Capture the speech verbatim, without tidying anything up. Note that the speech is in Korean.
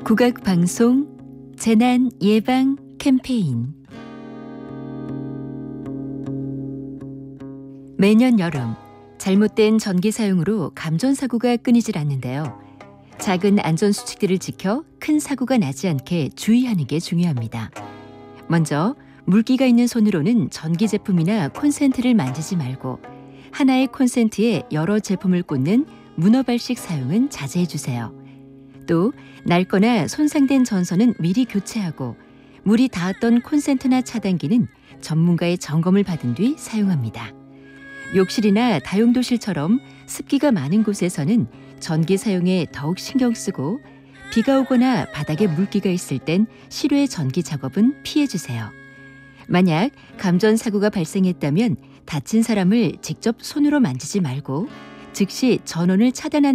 국악방송 재난 예방 캠페인. 매년 여름 잘못된 전기 사용으로 감전사고가 끊이질 않는데요. 작은 안전수칙들을 지켜 큰 사고가 나지 않게 주의하는 게 중요합니다. 먼저 물기가 있는 손으로는 전기 제품이나 콘센트를 만지지 말고 하나의 콘센트에 여러 제품을 꽂는 문어발식 사용은 자제해 주세요. 또 낡거나 손상된 전선은 미리 교체하고 물이 닿았던 콘센트나 차단기는 전문가의 점검을 받은 뒤 사용합니다. 욕실이나 다용도실처럼 습기가 많은 곳에서는 전기 사용에 더욱 신경 쓰고 비가 오거나 바닥에 물기가 있을 땐 실외 전기 작업은 피해 주세요. 만약 감전 사고가 발생했다면 다친 사람을 직접 손으로 만지지 말고 즉시 전원을 차단하는